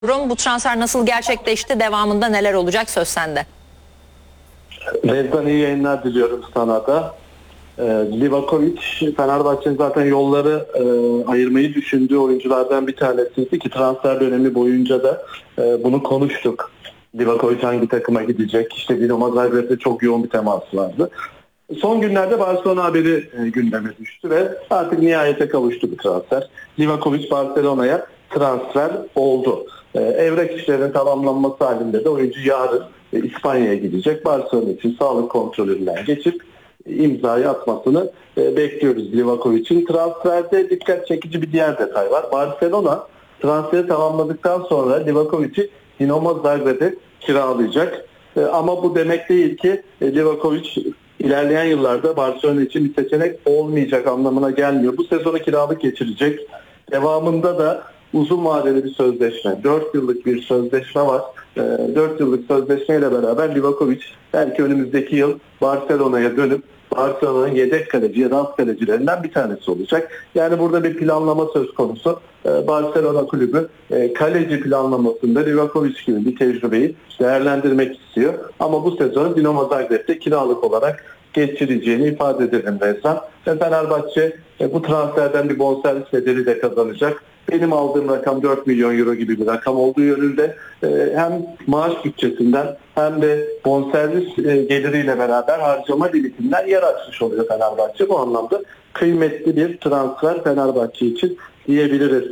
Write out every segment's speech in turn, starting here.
Bu transfer nasıl gerçekleşti? Devamında neler olacak? Söz sende. Rezdan iyi yayınlar diliyorum sana da. Livakovic, Fenerbahçe'nin zaten yolları ayırmayı düşündüğü oyunculardan bir tanesiydi ki transfer dönemi boyunca da bunu konuştuk. Livakovic hangi takıma gidecek? İşte Dinamo Zagreb'de çok yoğun bir teması vardı. Son günlerde Barcelona haberi gündeme düştü ve artık nihayete kavuştu bu transfer. Livakovic Barcelona'ya transfer oldu. Evrak işlerinin tamamlanması halinde de oyuncu yarın İspanya'ya gidecek. Barcelona için sağlık kontrolünden geçip imzayı atmasını bekliyoruz Livakovic'in. Transferde dikkat çekici bir diğer detay var. Barcelona transferi tamamladıktan sonra Livakovic'i Dinamo Zagreb'e kiralayacak. Ama bu demek değil ki Livakovic ilerleyen yıllarda Barcelona için bir seçenek olmayacak anlamına gelmiyor. Bu sezonu kiralık geçirecek. Devamında da uzun vadeli bir sözleşme, 4 yıllık bir sözleşme var. 4 yıllık sözleşmeyle beraber Livakovic belki önümüzdeki yıl Barcelona'ya dönüp Barcelona'nın yedek kaleci ya da alt kalecilerinden bir tanesi olacak. Yani burada bir planlama söz konusu. Barcelona kulübü kaleci planlamasında Livakovic gibi bir tecrübeyi değerlendirmek istiyor. Ama bu sezonu Dinamo Zagreb'de kiralık olarak geçireceğini ifade edelim Rezan. Fenerbahçe bu transferden bir bonservis bedeli de kazanacak. Benim aldığım rakam 4 milyon euro gibi bir rakam olduğu yönünde hem maaş bütçesinden hem de bonservis geliriyle beraber harcama limitinden yer açmış oluyor Fenerbahçe. Bu anlamda kıymetli bir transfer Fenerbahçe için diyebiliriz.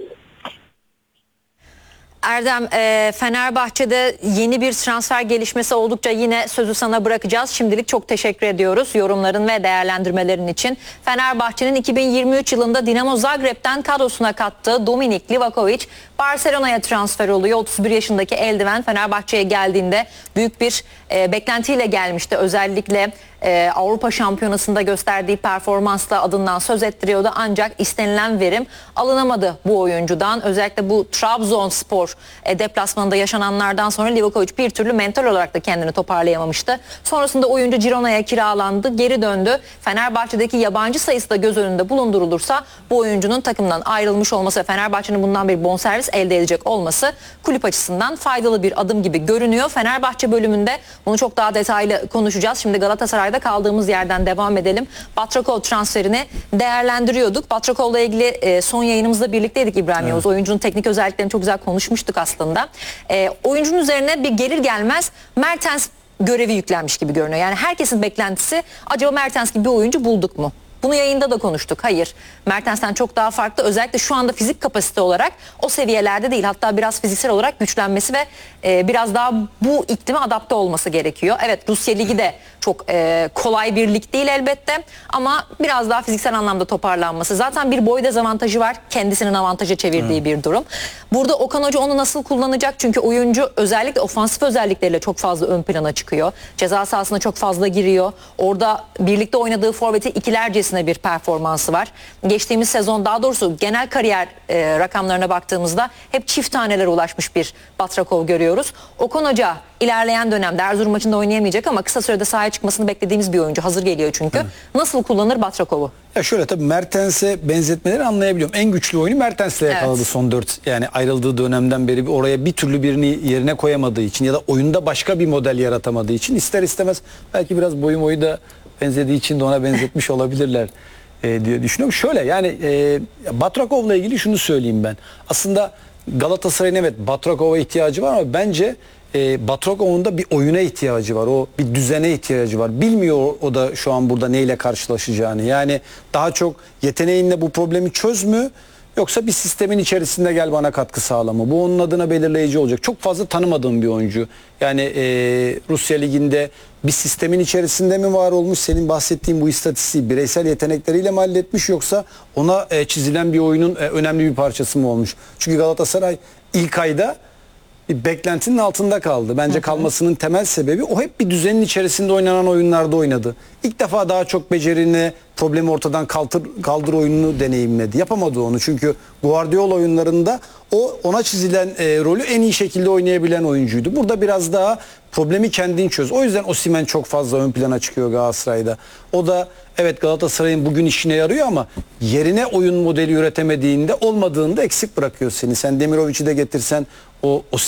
Erdem, Fenerbahçe'de yeni bir transfer gelişmesi oldukça yine sözü sana bırakacağız. Şimdilik çok teşekkür ediyoruz yorumların ve değerlendirmelerin için. Fenerbahçe'nin 2023 yılında Dinamo Zagreb'ten kadrosuna kattığı Dominik Livakovic Barcelona'ya transfer oluyor. 31 yaşındaki eldiven Fenerbahçe'ye geldiğinde büyük bir beklentiyle gelmişti. Özellikle Avrupa Şampiyonası'nda gösterdiği performansla adından söz ettiriyordu. Ancak istenilen verim alınamadı bu oyuncudan. Özellikle bu Trabzonspor deplasmanında yaşananlardan sonra Livakovic bir türlü mental olarak da kendini toparlayamamıştı. Sonrasında oyuncu Girona'ya kiralandı, geri döndü. Fenerbahçe'deki yabancı sayısı da göz önünde bulundurulursa bu oyuncunun takımdan ayrılmış olması ve Fenerbahçe'nin bundan bir bonservis elde edecek olması kulüp açısından faydalı bir adım gibi görünüyor. Fenerbahçe bölümünde bunu çok daha detaylı konuşacağız. Şimdi Galatasaray'da kaldığımız yerden devam edelim. Batrakov transferini değerlendiriyorduk. Batrakov'la ilgili son yayınımızda birlikteydik İbrahim Yavuz. Oyuncunun teknik özelliklerini çok güzel konuşmuştuk aslında. Oyuncunun üzerine bir gelir gelmez Mertens görevi yüklenmiş gibi görünüyor. Yani herkesin beklentisi acaba Mertens gibi bir oyuncu bulduk mu? Bunu yayında da konuştuk. Hayır. Mertens'ten çok daha farklı. Özellikle şu anda fizik kapasite olarak o seviyelerde değil. Hatta biraz fiziksel olarak güçlenmesi ve biraz daha bu iklime adapte olması gerekiyor. Evet, Rusya Ligi de çok kolay bir lig değil elbette. Ama biraz daha fiziksel anlamda toparlanması. Zaten bir boy dezavantajı var. Kendisinin avantaja çevirdiği bir durum. Burada Okan Hoca onu nasıl kullanacak? Çünkü oyuncu özellikle ofansif özellikleriyle çok fazla ön plana çıkıyor. Ceza sahasına çok fazla giriyor. Orada birlikte oynadığı forveti ikilercesine bir performansı var. Geçtiğimiz sezon, daha doğrusu genel kariyer rakamlarına baktığımızda hep çift tanelere ulaşmış bir Batrakov görüyoruz. Okan Hoca ilerleyen dönemde Erzurum maçında oynayamayacak ama kısa sürede sahaya çıkmasını beklediğimiz bir oyuncu. Hazır geliyor çünkü. Nasıl kullanır Batrakov'u? Ya şöyle, tabii Mertens'e benzetmeleri anlayabiliyorum. En güçlü oyunu Mertens'le yakaladı son 4. Yani ayrıldığı dönemden beri oraya bir türlü birini yerine koyamadığı için ya da oyunda başka bir model yaratamadığı için ister istemez belki biraz boyu da benzediği için de ona benzetmiş olabilirler diye düşünüyorum. Şöyle yani Batrakov'la ilgili şunu söyleyeyim ben. Aslında Galatasaray'ın evet Batrakov'a ihtiyacı var ama bence Batrakov'un da bir oyuna ihtiyacı var. O bir düzene ihtiyacı var. Bilmiyor o da şu an burada neyle karşılaşacağını. Yani daha çok yeteneğinle bu problemi çöz mü? Yoksa bir sistemin içerisinde gel bana katkı sağla mı? Bu onun adına belirleyici olacak. Çok fazla tanımadığım bir oyuncu. Yani Rusya Ligi'nde bir sistemin içerisinde mi var olmuş? Senin bahsettiğin bu istatistiği bireysel yetenekleriyle mi halletmiş, yoksa ona çizilen bir oyunun önemli bir parçası mı olmuş? Çünkü Galatasaray ilk ayda bir beklentinin altında kaldı. Bence kalmasının temel sebebi o hep bir düzenin içerisinde oynanan oyunlarda oynadı. İlk defa daha çok becerini, problemi ortadan kaldır oyununu deneyimledi. Yapamadı onu çünkü Guardiola oyunlarında ona çizilen rolü en iyi şekilde oynayabilen oyuncuydu. Burada biraz daha problemi kendin çöz. O yüzden Osimhen çok fazla ön plana çıkıyor Galatasaray'da. O da evet Galatasaray'ın bugün işine yarıyor ama yerine oyun modeli üretemediğinde, olmadığında eksik bırakıyor seni. Sen Demiroviç'i de getirsen o